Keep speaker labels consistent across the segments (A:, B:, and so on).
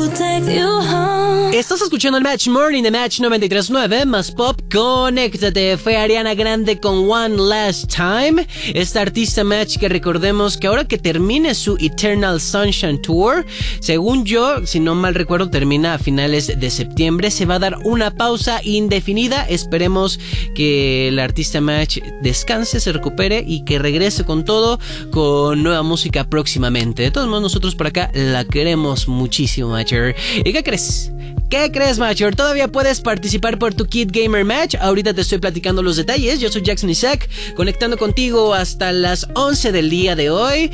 A: Estás escuchando el Match Morning de Match 93.9 más Pop. Conéctate. Fue Ariana Grande con One Last Time. Esta artista Match que recordemos que ahora que termine su Eternal Sunshine Tour, según yo, si no mal recuerdo, termina a finales de septiembre. Se va a dar una pausa indefinida. Esperemos que la artista Match descanse, se recupere y que regrese con todo, con nueva música próximamente. De todos modos, nosotros por acá la queremos muchísimo, Matcher. ¿Y qué crees? ¿Qué crees, Matcher? Todavía puedes participar por tu Kid Gamer Match. Ahorita te estoy platicando los detalles. Yo soy Jackson Isaac, conectando contigo hasta las 11 del día de hoy.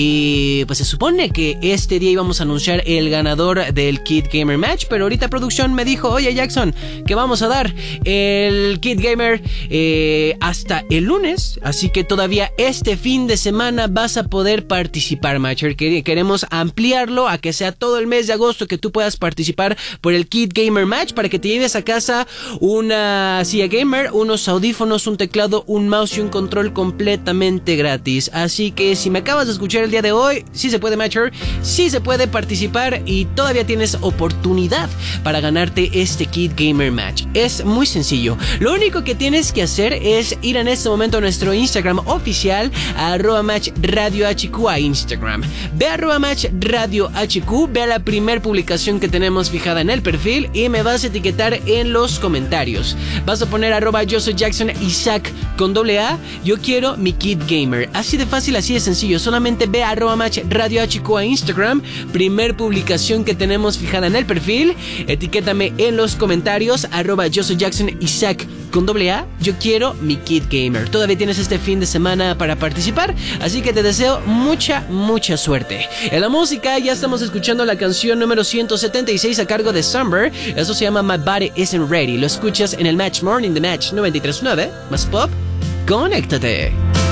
A: Y pues se supone que este día íbamos a anunciar el ganador del Kid Gamer Match, pero ahorita producción me dijo, oye Jackson, que vamos a dar el Kid Gamer hasta el lunes. Así que todavía este fin de semana vas a poder participar, Matcher. Queremos ampliarlo a que sea todo el mes de agosto que tú puedas participar por el Kid Gamer Match, para que te lleves a casa una silla gamer, unos audífonos, un teclado, un mouse y un control completamente gratis. Así que si me acabas de escuchar el día de hoy, sí se puede, Matcher, sí se puede participar y todavía tienes oportunidad para ganarte este Kid Gamer Match. Es muy sencillo. Lo único que tienes que hacer es ir en este momento a nuestro Instagram oficial, @MatchRadioHQ a Instagram. Ve a @MatchRadioHQ, ve a la primer publicación que tenemos fijada en el perfil y me vas a etiquetar en los comentarios. Vas a poner @yo soy Jackson Isaac con AA. Yo quiero mi Kid Gamer. Así de fácil, así de sencillo. Solamente ve a @MatchRadioHQ a Instagram, primer publicación que tenemos fijada en el perfil. Etiquétame en los comentarios @yo soy Jackson Isaac con AA. Yo quiero mi Kid Gamer. Todavía tienes este fin de semana para participar, así que te deseo mucha suerte. En la música ya estamos escuchando la canción número 176 a cargo de Summer. Eso se llama My Body Isn't Ready. Lo escuchas en el Match Morning de Match 93.9 más Pop. Conéctate.